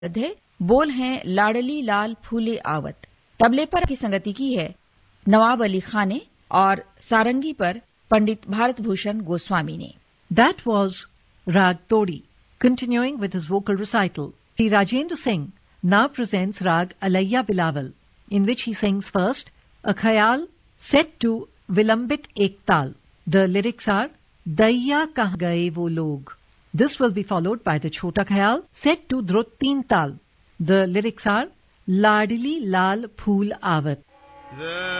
है। बोल हैं लाडली लाल फूले आवत। तबले पर की संगति की है नवाब अली खान ने और सारंगी पर पंडित भारत भूषण गोस्वामी ने। That was Rag Todi. Continuing with his vocal recital, Sri Rajendra Singh now presents Rag Alayya Bilawal, in which he sings first a khayal set to Vilambit Ek Tal. The lyrics are Daiya Kahan Gaye Wo Log. This will be followed by the Chhota Khayal set to Drut Teen Tal. The lyrics are Ladli Lal Phool Avat.